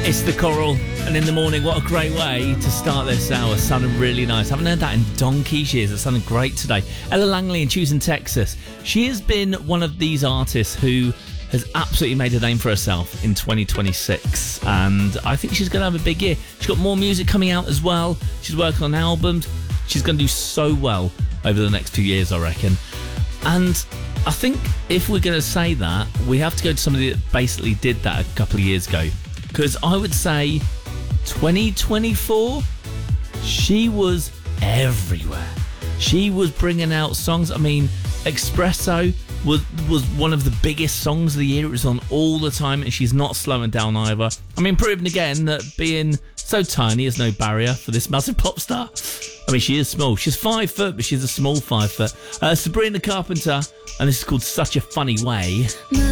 It's the Coral, and in the morning, what a great way to start this hour. Sounding really nice. Haven't heard that in donkey's years. It sounded great today. Ella Langley in Choosing Texas. She has been one of these artists who has absolutely made a name for herself in 2026, and I think she's going to have a big year. She's got more music coming out as well. She's working on albums. She's going to do so well over the next 2 years, I reckon. And I think if we're going to say that, we have to go to somebody that basically did that a couple of years ago. Because I would say 2024, she was everywhere. She was bringing out songs. I mean, Espresso was one of the biggest songs of the year. It was on all the time, and she's not slowing down either. I mean, proving again that being so tiny is no barrier for this massive pop star. I mean, she is small. She's 5 foot, but she's a small 5 foot. Sabrina Carpenter, and this is called Such a Funny Way.